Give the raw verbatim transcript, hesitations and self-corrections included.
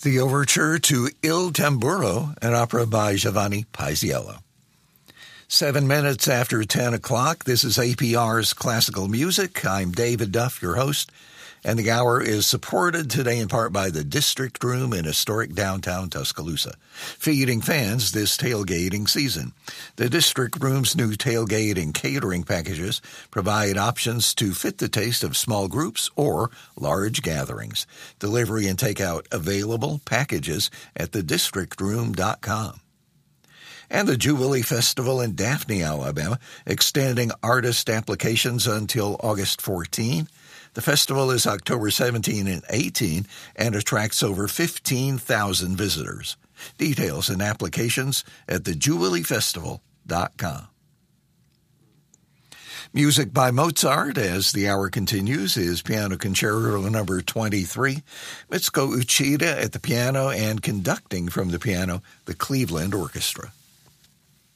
The overture to Il Tamburo, an opera by Giovanni Paisiello. Seven minutes after ten o'clock, this is A P R's Classical Music. I'm David Duff, your host, and the hour is supported today in part by the District Room in historic downtown Tuscaloosa, feeding fans this tailgating season. The District Room's new tailgate and catering packages provide options to fit the taste of small groups or large gatherings. Delivery and takeout available. Packages at the district room dot com. And the Jubilee Festival in Daphne, Alabama, extending artist applications until August fourteenth. The festival is October seventeenth and eighteenth and attracts over fifteen thousand visitors. Details and applications at the jubilee festival dot com. Music by Mozart, as the hour continues, is Piano Concerto number twenty-three. Mitsuko Uchida at the piano and conducting from the piano, the Cleveland Orchestra.